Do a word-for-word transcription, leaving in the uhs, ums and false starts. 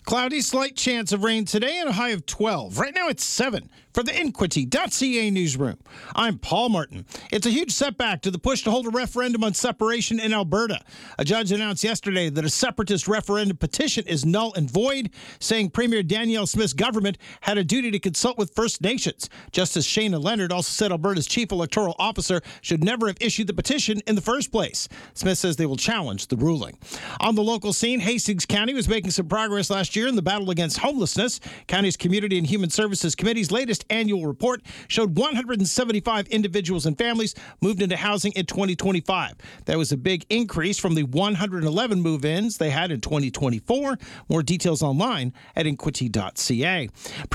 Cloudy, slight chance of rain today and a high of twelve. Right now it's seven. For the Inquity dot C A newsroom, I'm Paul Martin. It's a huge setback to the push to hold a referendum on separation in Alberta. A judge announced yesterday that a separatist referendum petition is null and void, saying Premier Danielle Smith's government had a duty to consult with First Nations. Justice Shana Leonard also said Alberta's chief electoral officer should never have issued the petition in the first place. Smith says they will challenge the ruling. On the local scene, Hastings County was making some progress last year in the battle against homelessness. County's Community and Human Services Committee's latest annual report showed one hundred seventy-five individuals and families moved into housing in twenty twenty-five. That was a big increase from the one hundred eleven move-ins they had in twenty twenty-four. More details online at Inquity dot C A.